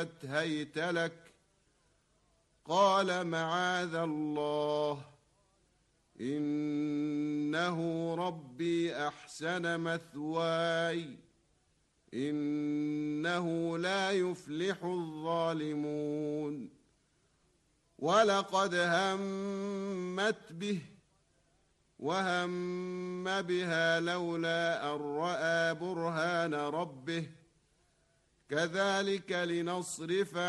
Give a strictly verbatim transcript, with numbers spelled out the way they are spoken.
هيت لك قال معاذ الله إنه ربي أحسن مثواي إنه لا يفلح الظالمون ولقد همت به وهم بها لولا أن رأى برهان ربه كذلك لنصرف